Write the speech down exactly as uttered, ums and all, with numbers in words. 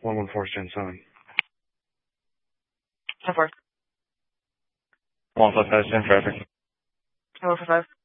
one one four, stand seven. ten four. one five five, stand traffic. one five five.